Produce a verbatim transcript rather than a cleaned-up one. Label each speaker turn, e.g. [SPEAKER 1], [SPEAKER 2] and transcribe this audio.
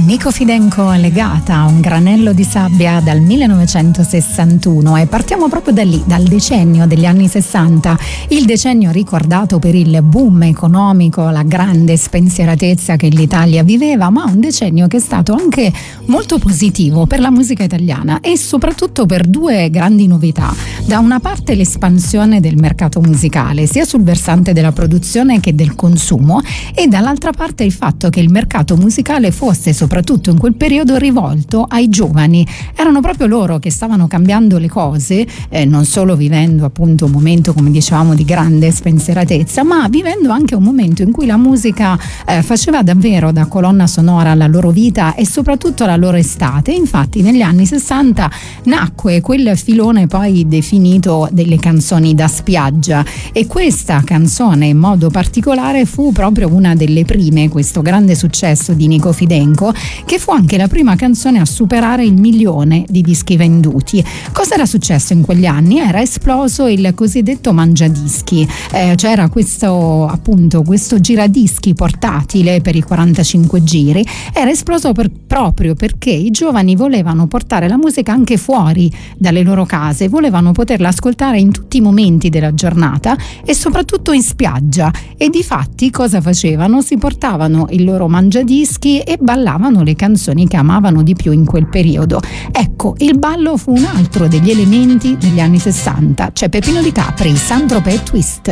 [SPEAKER 1] Nico Fidenco legata a un granello di sabbia dal millenovecentosessantuno, e partiamo proprio da lì, dal decennio degli anni sessanta, il decennio ricordato per il boom economico, la grande spensieratezza che l'Italia viveva, ma un decennio che è stato anche molto positivo per la musica italiana e soprattutto per due grandi novità. Da una parte l'espansione del mercato musicale, sia sul versante della produzione che del consumo, e dall'altra parte il fatto che il mercato musicale fosse soprattutto in quel periodo rivolto ai giovani. Erano proprio loro che stavano cambiando le cose, eh, non solo vivendo appunto un momento, come dicevamo, di grande spensieratezza, ma vivendo anche un momento in cui la musica eh, faceva davvero da colonna sonora alla loro vita e soprattutto alla loro estate. Infatti negli anni sessanta nacque quel filone poi definito delle canzoni da spiaggia, e questa canzone in modo particolare fu proprio una delle prime, questo grande successo di Nico Fidenco, che fu anche la prima canzone a superare il milione di dischi venduti. Cosa era successo in quegli anni? Era esploso il cosiddetto mangiadischi, eh, c'era questo appunto questo giradischi portatile per i quarantacinque giri, era esploso per, proprio perché i giovani volevano portare la musica anche fuori dalle loro case, volevano poterla ascoltare in tutti i momenti della giornata e soprattutto in spiaggia, e difatti cosa facevano? Si portavano il loro mangiadischi e ballavano le canzoni che amavano di più in quel periodo. Ecco, il ballo fu un altro degli elementi degli anni sessanta. C'è Peppino Di Capri, Saint-Tropez Twist.